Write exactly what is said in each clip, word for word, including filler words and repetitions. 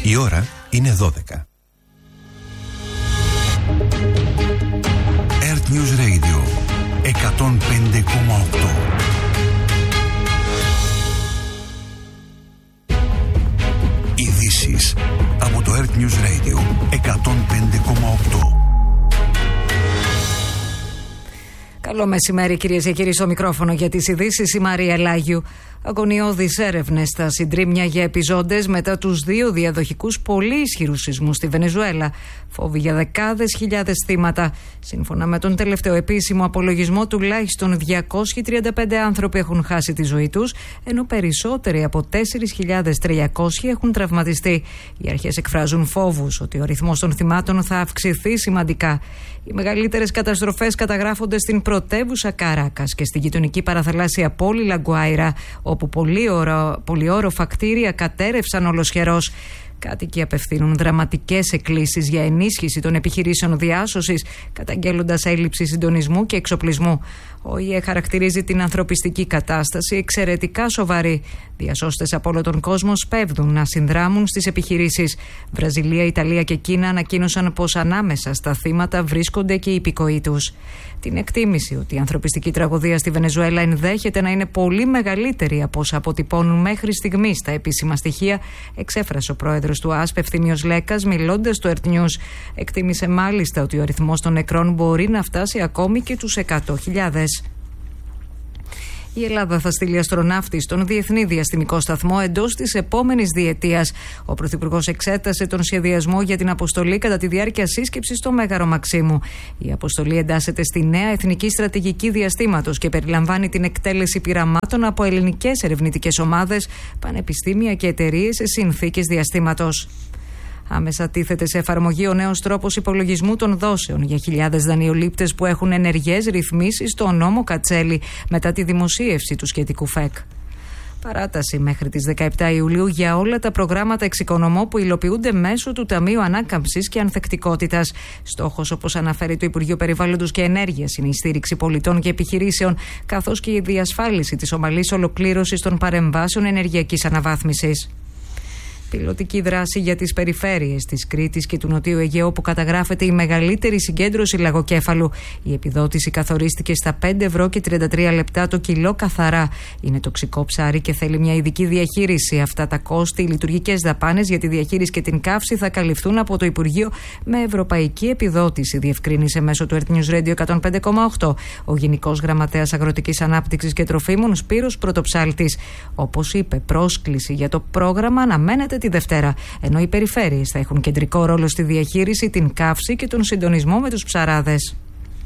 Η ώρα είναι δώδεκα. Earth News Radio εκατόν πέντε κόμμα οκτώ. Ειδήσεις από το Earth News Radio εκατόν πέντε κόμμα οκτώ. Καλό μεσημέρι, κυρίες και κύριοι, στο μικρόφωνο για τις ειδήσεις η Μαρία Λάγιου. Αγωνιώδεις έρευνες στα συντρίμμια για επιζώντες μετά τους δύο διαδοχικούς πολύ ισχυρούς σεισμούς στη Βενεζουέλα. Φόβοι για δεκάδες χιλιάδες θύματα. Σύμφωνα με τον τελευταίο επίσημο απολογισμό, τουλάχιστον διακόσιοι τριάντα πέντε άνθρωποι έχουν χάσει τη ζωή τους, ενώ περισσότεροι από τέσσερις χιλιάδες τριακόσιοι έχουν τραυματιστεί. Οι αρχές εκφράζουν φόβους ότι ο αριθμός των θυμάτων θα αυξηθεί σημαντικά. Οι μεγαλύτερες καταστροφές καταγράφονται στην πρωτεύουσα Καράκας και στη γειτονική παραθαλάσσια πόλη Λαγκουάιρα, όπου πολυόροφα κτίρια κατέρευσαν ολοσχερός. Κάτοικοι απευθύνουν δραματικές εκκλήσεις για ενίσχυση των επιχειρήσεων διάσωσης, καταγγέλλοντας έλλειψη συντονισμού και εξοπλισμού. Ο ΙΕ χαρακτηρίζει την ανθρωπιστική κατάσταση εξαιρετικά σοβαρή. Διασώστες από όλο τον κόσμο σπέβδουν να συνδράμουν στις επιχειρήσεις. Βραζιλία, Ιταλία και Κίνα ανακοίνωσαν πως ανάμεσα στα θύματα βρίσκονται και οι υπηκοοί τους. Την εκτίμηση ότι η ανθρωπιστική τραγωδία στη Βενεζουέλα ενδέχεται να είναι πολύ μεγαλύτερη από όσα αποτυπώνουν μέχρι στιγμής τα επίσημα στοιχεία, εξέφρασε ο πρόεδρος του ΑΣΠ Ευθύμιος Λέκας, μιλώντας στο Earth News. Εκτίμησε μάλιστα ότι ο αριθμός των νεκρών μπορεί να φτάσει ακόμη και τους εκατό χιλιάδες. Η Ελλάδα θα στείλει αστροναύτη στον Διεθνή Διαστημικό Σταθμό εντός της επόμενης διετίας. Ο Πρωθυπουργός εξέτασε τον σχεδιασμό για την αποστολή κατά τη διάρκεια σύσκεψης στο Μέγαρο Μαξίμου. Η αποστολή εντάσσεται στη νέα Εθνική Στρατηγική Διαστήματος και περιλαμβάνει την εκτέλεση πειραμάτων από ελληνικές ερευνητικές ομάδες, πανεπιστήμια και εταιρείες σε συνθήκες διαστήματος. Άμεσα τίθεται σε εφαρμογή ο νέος τρόπος υπολογισμού των δόσεων για χιλιάδες δανειολήπτες που έχουν ενεργές ρυθμίσεις στο νόμο Κατσέλη μετά τη δημοσίευση του σχετικού ΦΕΚ. Παράταση μέχρι τις δεκαεπτά Ιουλίου για όλα τα προγράμματα εξοικονομώ που υλοποιούνται μέσω του Ταμείου Ανάκαμψης και Ανθεκτικότητας. Στόχος, όπως αναφέρει το Υπουργείο Περιβάλλοντος και Ενέργειας, είναι η στήριξη πολιτών και επιχειρήσεων, καθώς και η διασφάλιση της ομαλής ολοκλήρωσης των παρεμβάσεων ενεργειακής αναβάθμισης. Πιλωτική δράση για τις περιφέρειες της Κρήτης και του Νοτιού Αιγαίου, που καταγράφεται η μεγαλύτερη συγκέντρωση λαγοκέφαλου. Η επιδότηση καθορίστηκε στα πέντε ευρώ και τριάντα τρία λεπτά το κιλό καθαρά. Είναι τοξικό ψάρι και θέλει μια ειδική διαχείριση. Αυτά τα κόστη, οι λειτουργικές δαπάνες για τη διαχείριση και την καύση θα καλυφθούν από το Υπουργείο με ευρωπαϊκή επιδότηση, διευκρίνησε μέσω του Earth News Radio εκατόν πέντε κόμμα οκτώ ο Γενικός Γραμματέας Αγροτικής Ανάπτυξης και Τροφίμων Σπύρος Πρωτοψάλτης. Όπως είπε, πρόσκληση για το πρόγραμμα αναμένεται τη Δευτέρα, ενώ οι περιφέρειες θα έχουν κεντρικό ρόλο στη διαχείριση, την καύση και τον συντονισμό με τους ψαράδες.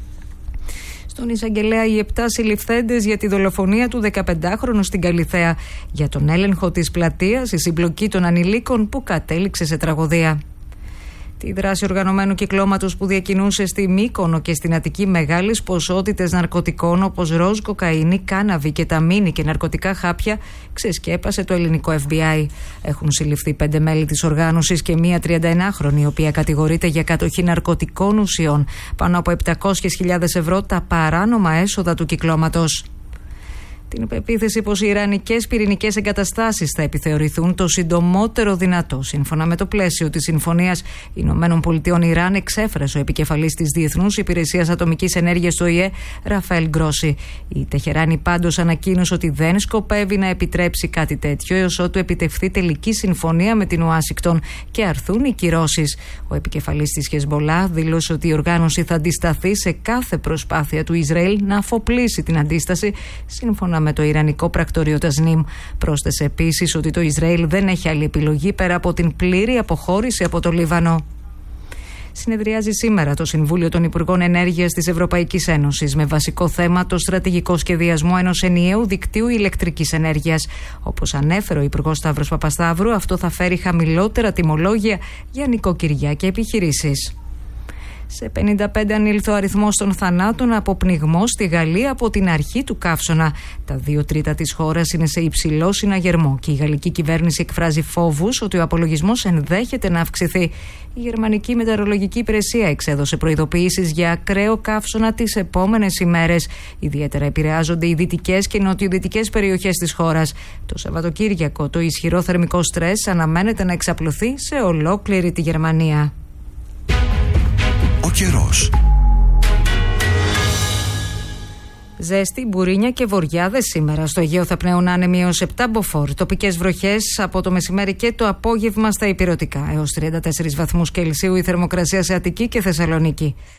Στον εισαγγελέα, οι επτά συλληφθέντες για τη δολοφονία του δεκαπεντάχρονου στην Καλιθέα, για τον έλεγχο της πλατείας, η συμπλοκή των ανηλίκων που κατέληξε σε τραγωδία. Τη δράση οργανωμένου κυκλώματος που διακινούσε στη Μύκονο και στην Αττική μεγάλες ποσότητες ναρκωτικών όπως ροζ, κοκαίνη, κάναβη, κεταμίνη και ναρκωτικά χάπια ξεσκέπασε το ελληνικό Εφ Μπι Άι. Έχουν συλληφθεί πέντε μέλη της οργάνωσης και μία τριανταενάχρονη, η οποία κατηγορείται για κατοχή ναρκωτικών ουσιών. Πάνω από επτακόσιες χιλιάδες ευρώ τα παράνομα έσοδα του κυκλώματος. Την επεποίθηση πως οι ιρανικές πυρηνικές εγκαταστάσεις θα επιθεωρηθούν το συντομότερο δυνατό. Σύμφωνα με το πλαίσιο της Συμφωνίας Ηνωμένων Πολιτειών Ιράν, εξέφρασε ο επικεφαλής της Διεθνούς Υπηρεσίας Ατομικής Ενέργειας του ΟΗΕ, Ραφαέλ Γκρόσι. Η Τεχεράνη πάντως ανακοίνωσε ότι δεν σκοπεύει να επιτρέψει κάτι τέτοιο έως ότου επιτευχθεί τελική συμφωνία με την Ουάσιγκτον και αρθούν οι κυρώσεις. Ο επικεφαλής της Χεσμολάχ δήλωσε ότι η οργάνωση θα αντισταθεί σε κάθε προσπάθεια του Ισραήλ να αφοπλίσει την αντίσταση, σύμφωνα με το Ιρανικό πρακτορείο Τασνίμ. Πρόσθεσε επίσης ότι το Ισραήλ δεν έχει άλλη επιλογή πέρα από την πλήρη αποχώρηση από το Λίβανο. Συνεδριάζει σήμερα το Συμβούλιο των Υπουργών Ενέργειας της Ευρωπαϊκής Ένωσης με βασικό θέμα το στρατηγικό σχεδιασμό ενός ενιαίου δικτύου ηλεκτρικής ενέργειας. Όπως ανέφερε ο Υπουργός Σταύρος Παπασταύρου, αυτό θα φέρει χαμηλότερα τιμολόγια για νοικοκυριά και επιχειρήσεις. Σε πενήντα πέντε ανήλθε ο αριθμός των θανάτων από πνιγμό στη Γαλλία από την αρχή του καύσωνα. Τα δύο τρίτα της χώρας είναι σε υψηλό συναγερμό και η γαλλική κυβέρνηση εκφράζει φόβους ότι ο απολογισμός ενδέχεται να αυξηθεί. Η Γερμανική Μετεωρολογική Υπηρεσία εξέδωσε προειδοποιήσεις για ακραίο καύσωνα τις επόμενες ημέρες. Ιδιαίτερα επηρεάζονται οι δυτικές και νοτιοδυτικές περιοχές της χώρας. Το Σαββατοκύριακο το ισχυρό θερμικό στρες αναμένεται να εξαπλωθεί σε ολόκληρη τη Γερμανία. Ο καιρός. Ζέστη, μπουρίνια και βοριάδες σήμερα. Στο Αιγαίο θα πνέουν άνεμοι έως επτά μποφόρ. Τοπικές βροχές από το μεσημέρι και το απόγευμα στα ηπειρωτικά. Έως τριάντα τέσσερις βαθμούς Κελσίου η θερμοκρασία σε Αττική και Θεσσαλονίκη.